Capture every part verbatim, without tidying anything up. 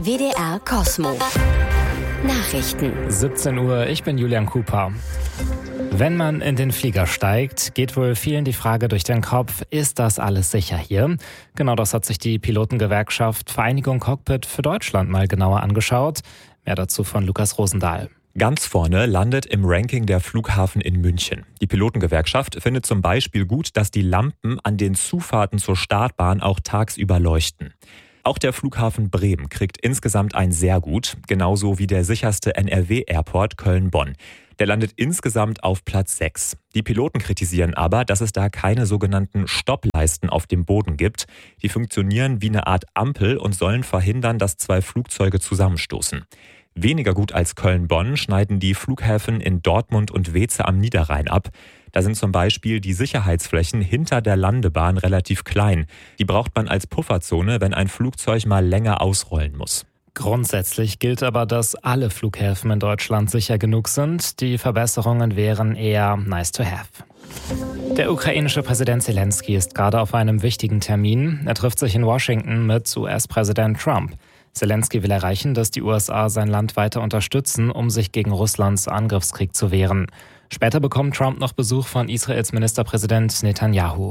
W D R Kosmo. Nachrichten. siebzehn Uhr, ich bin Julian Cooper. Wenn man in den Flieger steigt, geht wohl vielen die Frage durch den Kopf, ist das alles sicher hier? Genau das hat sich die Pilotengewerkschaft Vereinigung Cockpit für Deutschland mal genauer angeschaut. Mehr dazu von Lukas Rosendahl. Ganz vorne landet im Ranking der Flughafen in München. Die Pilotengewerkschaft findet zum Beispiel gut, dass die Lampen an den Zufahrten zur Startbahn auch tagsüber leuchten. Auch der Flughafen Bremen kriegt insgesamt ein sehr gut, genauso wie der sicherste N R W-Airport Köln-Bonn. Der landet insgesamt auf Platz sechs. Die Piloten kritisieren aber, dass es da keine sogenannten Stoppleisten auf dem Boden gibt. Die funktionieren wie eine Art Ampel und sollen verhindern, dass zwei Flugzeuge zusammenstoßen. Weniger gut als Köln-Bonn schneiden die Flughäfen in Dortmund und Weeze am Niederrhein ab. Da sind zum Beispiel die Sicherheitsflächen hinter der Landebahn relativ klein. Die braucht man als Pufferzone, wenn ein Flugzeug mal länger ausrollen muss. Grundsätzlich gilt aber, dass alle Flughäfen in Deutschland sicher genug sind. Die Verbesserungen wären eher nice to have. Der ukrainische Präsident Zelensky ist gerade auf einem wichtigen Termin. Er trifft sich in Washington mit U S-Präsident Trump. Zelensky will erreichen, dass die U S A sein Land weiter unterstützen, um sich gegen Russlands Angriffskrieg zu wehren. Später bekommt Trump noch Besuch von Israels Ministerpräsident Netanyahu.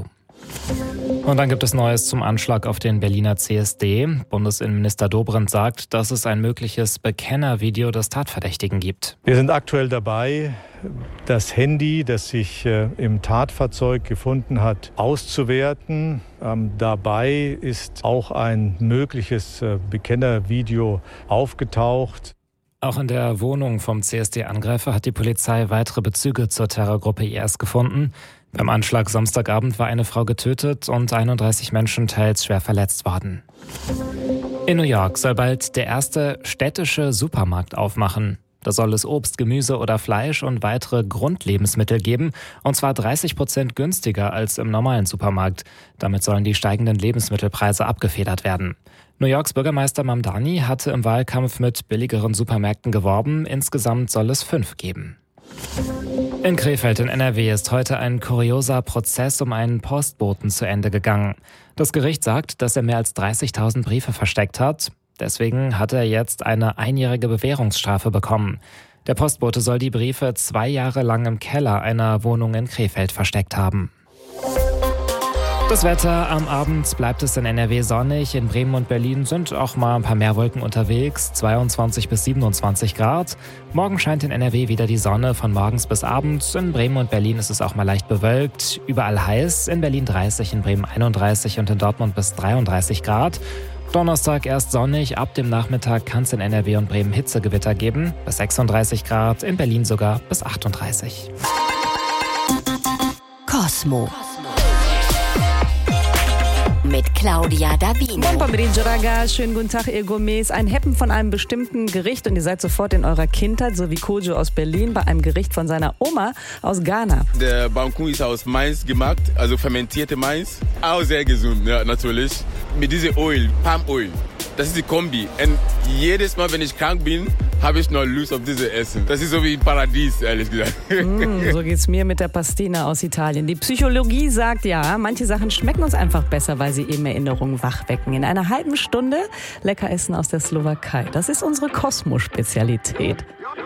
Und dann gibt es Neues zum Anschlag auf den Berliner C S D. Bundesinnenminister Dobrindt sagt, dass es ein mögliches Bekennervideo des Tatverdächtigen gibt. Wir sind aktuell dabei, das Handy, das sich äh, im Tatfahrzeug gefunden hat, auszuwerten. Ähm, dabei ist auch ein mögliches äh, Bekennervideo aufgetaucht. Auch in der Wohnung vom C S D-Angreifer hat die Polizei weitere Bezüge zur Terrorgruppe I S gefunden. Beim Anschlag Samstagabend war eine Frau getötet und einunddreißig Menschen teils schwer verletzt worden. In New York soll bald der erste städtische Supermarkt aufmachen. Da soll es Obst, Gemüse oder Fleisch und weitere Grundlebensmittel geben, und zwar dreißig Prozent günstiger als im normalen Supermarkt. Damit sollen die steigenden Lebensmittelpreise abgefedert werden. New Yorks Bürgermeister Mamdani hatte im Wahlkampf mit billigeren Supermärkten geworben. Insgesamt soll es fünf geben. In Krefeld in N R W ist heute ein kurioser Prozess um einen Postboten zu Ende gegangen. Das Gericht sagt, dass er mehr als dreißigtausend Briefe versteckt hat. Deswegen hat er jetzt eine einjährige Bewährungsstrafe bekommen. Der Postbote soll die Briefe zwei Jahre lang im Keller einer Wohnung in Krefeld versteckt haben. Das Wetter: Am Abend bleibt es in N R W sonnig. In Bremen und Berlin sind auch mal ein paar mehr Wolken unterwegs. zweiundzwanzig bis siebenundzwanzig Grad. Morgen scheint in N R W wieder die Sonne von morgens bis abends. In Bremen und Berlin ist es auch mal leicht bewölkt. Überall heiß. In Berlin dreißig, in Bremen einunddreißig und in Dortmund bis dreiunddreißig Grad. Donnerstag erst sonnig. Ab dem Nachmittag kann es in N R W und Bremen Hitzegewitter geben. Bis sechsunddreißig Grad. In Berlin sogar bis achtunddreißig. Kosmo. Mit Claudia Davino. Buon pomeriggio, raga. Schönen guten Tag, ihr Gourmets. Ein Happen von einem bestimmten Gericht und ihr seid sofort in eurer Kindheit, so wie Kojo aus Berlin, bei einem Gericht von seiner Oma aus Ghana. Der Banku ist aus Mais gemacht, also fermentierte Mais. Auch sehr gesund, ja, natürlich. Mit diesem Öl, Palm Oil. Das ist die Kombi. Und jedes Mal, wenn ich krank bin, habe ich noch Lust auf dieses Essen. Das ist so wie ein Paradies, ehrlich gesagt. Mm, so geht's mir mit der Pastina aus Italien. Die Psychologie sagt ja, manche Sachen schmecken uns einfach besser, weil sie eben Erinnerungen wachwecken. In einer halben Stunde lecker Essen aus der Slowakei. Das ist unsere Kosmo-Spezialität.